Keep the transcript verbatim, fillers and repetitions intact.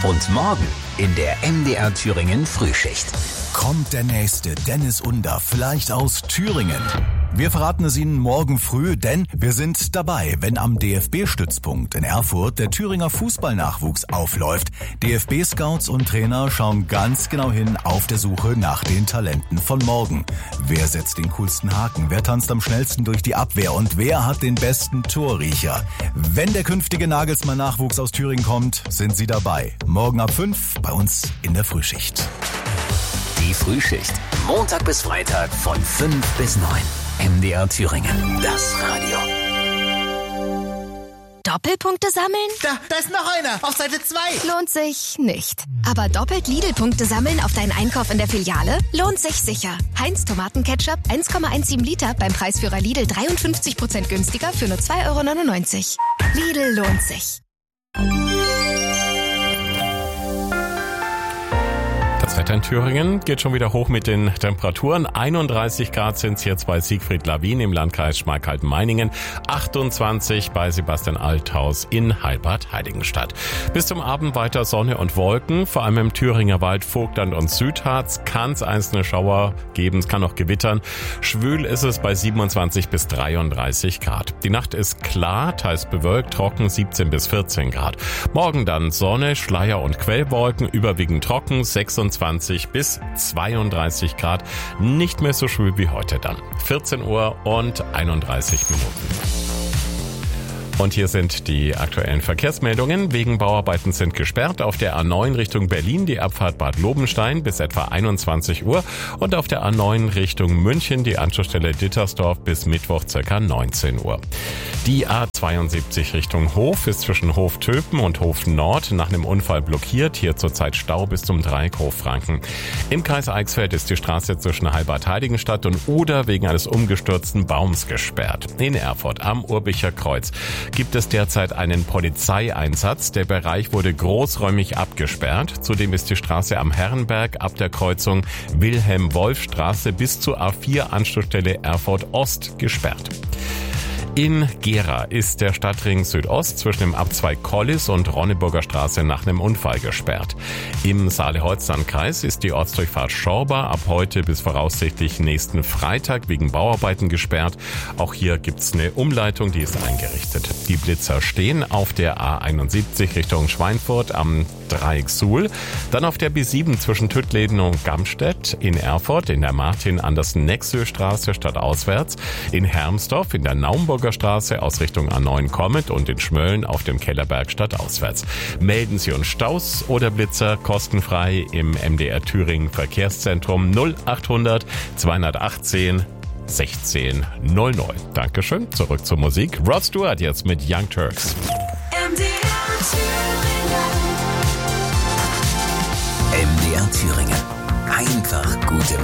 Und morgen in der M D R Thüringen Frühschicht. Kommt der nächste Dennis Under, vielleicht aus Thüringen? Wir verraten es Ihnen morgen früh, denn wir sind dabei, wenn am D F B-Stützpunkt in Erfurt der Thüringer Fußballnachwuchs aufläuft. D F B-Scouts und Trainer schauen ganz genau hin auf der Suche nach den Talenten von morgen. Wer setzt den coolsten Haken? Wer tanzt am schnellsten durch die Abwehr? Und wer hat den besten Torriecher? Wenn der künftige Nagelsmann-Nachwuchs aus Thüringen kommt, sind Sie dabei. Morgen ab fünf bei uns in der Frühschicht. Die Frühschicht. Montag bis Freitag von fünf bis neun. M D R Thüringen. Das Radio. Doppelpunkte sammeln? Da, da ist noch einer. Auf Seite zwei. Lohnt sich nicht. Aber doppelt Lidl-Punkte sammeln auf deinen Einkauf in der Filiale? Lohnt sich sicher. Heinz Tomatenketchup eins Komma siebzehn Liter beim Preisführer Lidl dreiundfünfzig Prozent günstiger für nur zwei Euro neunundneunzig. Lidl lohnt sich. Das Wetter in Thüringen geht schon wieder hoch mit den Temperaturen. einunddreißig Grad sind es jetzt bei Siegfried Lawin im Landkreis Schmalkalden-Meiningen. achtundzwanzig bei Sebastian Althaus in Heilbad-Heiligenstadt. Bis zum Abend weiter Sonne und Wolken. Vor allem im Thüringer Wald, Vogtland und Südharz kann es einzelne Schauer geben. Es kann auch gewittern. Schwül ist es bei siebenundzwanzig bis dreiunddreißig Grad. Die Nacht ist klar, teils bewölkt, trocken siebzehn bis vierzehn Grad. Morgen dann Sonne, Schleier und Quellwolken, überwiegend trocken sechsundzwanzig bis zweiunddreißig Grad, nicht mehr so schwül wie heute dann. vierzehn Uhr und einunddreißig Minuten. Und hier sind die aktuellen Verkehrsmeldungen. Wegen Bauarbeiten sind gesperrt auf der A neun Richtung Berlin die Abfahrt Bad Lobenstein bis etwa einundzwanzig Uhr und auf der A neun Richtung München die Anschlussstelle Dittersdorf bis Mittwoch ca. neunzehn Uhr. Die A zweiundsiebzig Richtung Hof ist zwischen Hof-Töpen und Hof-Nord nach einem Unfall blockiert. Hier zurzeit Stau bis zum Dreieck Hof-Franken. Im Kreis Eichsfeld ist die Straße zwischen Heilbad-Heiligenstadt und Oder wegen eines umgestürzten Baums gesperrt. In Erfurt am Urbicher Kreuz gibt es derzeit einen Polizeieinsatz. Der Bereich wurde großräumig abgesperrt. Zudem ist die Straße am Herrenberg ab der Kreuzung Wilhelm-Wolf-Straße bis zur A vier Anschlussstelle Erfurt Ost gesperrt. In Gera ist der Stadtring Südost zwischen dem Abzweig Kollis und Ronneburger Straße nach einem Unfall gesperrt. Im Saale-Holzland-Kreis ist die Ortsdurchfahrt Schorba ab heute bis voraussichtlich nächsten Freitag wegen Bauarbeiten gesperrt. Auch hier gibt's eine Umleitung, die ist eingerichtet. Die Blitzer stehen auf der A einundsiebzig Richtung Schweinfurt am Dreieck Suhl, dann auf der B sieben zwischen Tüttleden und Gamstedt, in Erfurt in der Martin-Andersen-Nexö-Straße stadtauswärts, in Hermsdorf in der Naumburger Straße aus Richtung A neun kommend und in Schmölln auf dem Kellerberg stadtauswärts. Melden Sie uns Staus oder Blitzer kostenfrei im M D R Thüringen Verkehrszentrum null achthundert zweihundertachtzehn sechzehn null null. Dankeschön. Zurück zur Musik. Rod Stewart jetzt mit Young Turks. M D R Thüringen. M D R Thüringen. Einfach gute